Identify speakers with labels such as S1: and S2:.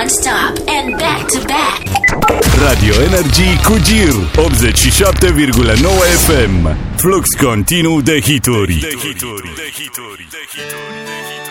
S1: non-stop and back-to-back.
S2: Radio Energy cu Gir 87,9 FM. Flux continuu de hituri.